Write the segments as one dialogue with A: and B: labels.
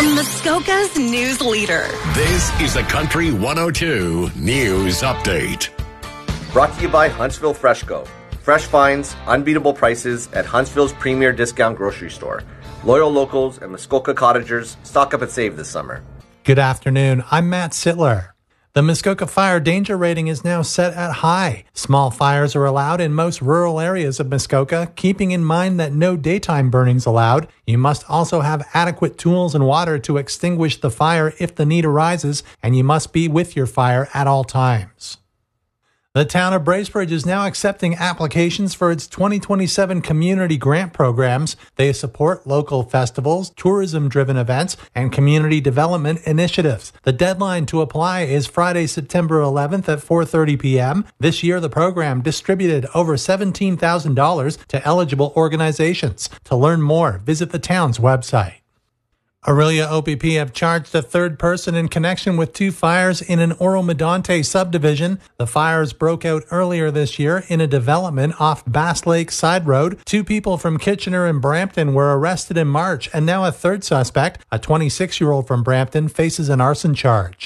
A: Muskoka's news leader.
B: This is the Country 102 News Update.
C: Brought to you by Huntsville Freshco. Fresh finds, unbeatable prices at Huntsville's premier discount grocery store. Loyal locals and Muskoka cottagers stock up and save this summer.
D: Good afternoon. I'm Matt Sittler. The Muskoka fire danger rating is now set at high. Small fires are allowed in most rural areas of Muskoka, keeping in mind that no daytime burnings allowed. You must also have adequate tools and water to extinguish the fire if the need arises, and you must be with your fire at all times. The town of Bracebridge is now accepting applications for its 2027 community grant programs. They support local festivals, tourism-driven events, and community development initiatives. The deadline to apply is Friday, September 11th at 4:30 p.m. This year, the program distributed over $17,000 to eligible organizations. To learn more, visit the town's website. Orillia OPP have charged a third person in connection with two fires in an Oro-Medonte subdivision. The fires broke out earlier this year in a development off Bass Lake Side Road. Two people from Kitchener and Brampton were arrested in March, and now a third suspect, a 26-year-old from Brampton, faces an arson charge.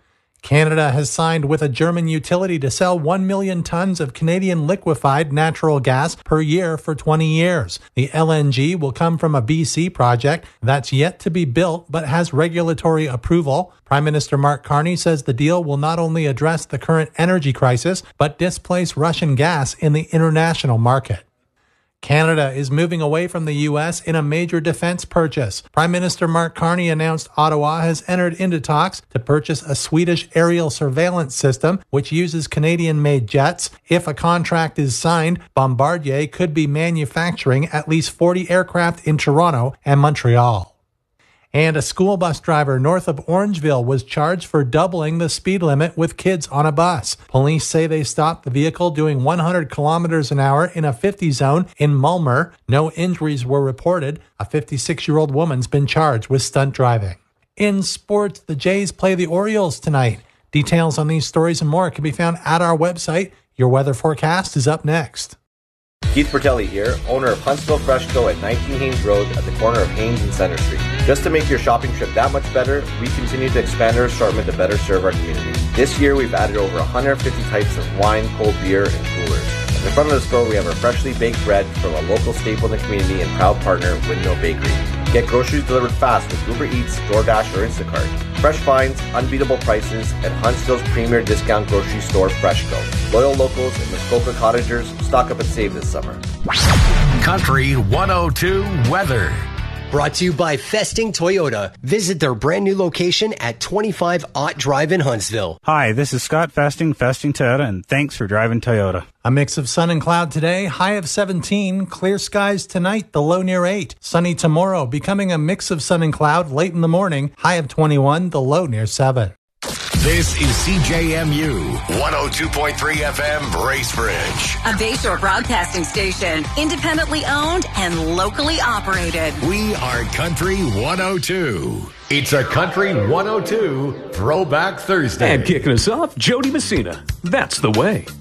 D: Canada has signed with a German utility to sell 1 million tons of Canadian liquefied natural gas per year for 20 years. The LNG will come from a BC project that's yet to be built but has regulatory approval. Prime Minister Mark Carney says the deal will not only address the current energy crisis but displace Russian gas in the international market. Canada is moving away from the U.S. in a major defense purchase. Prime Minister Mark Carney announced Ottawa has entered into talks to purchase a Swedish aerial surveillance system which uses Canadian-made jets. If a contract is signed, Bombardier could be manufacturing at least 40 aircraft in Toronto and Montreal. And a school bus driver north of Orangeville was charged for doubling the speed limit with kids on a bus. Police say they stopped the vehicle doing 100 kilometers an hour in a 50 zone in Mulmer. No injuries were reported. A 56-year-old woman's been charged with stunt driving. In sports, the Jays play the Orioles tonight. Details on these stories and more can be found at our website. Your weather forecast is up next.
C: Keith Bertelli here, owner of Huntsville Freshco at 19 Haynes Road at the corner of Haynes and Center Street. Just to make your shopping trip that much better, we continue to expand our assortment to better serve our community. This year, we've added over 150 types of wine, cold beer, and coolers. In the front of the store, we have our freshly baked bread from a local staple in the community and proud partner, Windmill Bakery. Get groceries delivered fast with Uber Eats, DoorDash, or Instacart. Fresh finds, unbeatable prices at Huntsville's premier discount grocery store, Freshco. Loyal locals and Muskoka cottagers stock up and save this summer.
B: Country 102 weather.
E: Brought to you by Festing Toyota. Visit their brand new location at 25 Ott Drive in Huntsville.
F: Hi, this is Scott Festing Toyota, and thanks for driving Toyota.
D: A mix of sun and cloud today, high of 17. Clear skies tonight, the low near 8. Sunny tomorrow, becoming a mix of sun and cloud late in the morning, high of 21, the low near 7.
B: This is CJMU 102.3 FM Bracebridge.
A: A Bayshore broadcasting station, independently owned and locally operated.
B: We are Country 102. It's a Country 102 Throwback Thursday.
G: And kicking us off, Jody Messina. That's the way.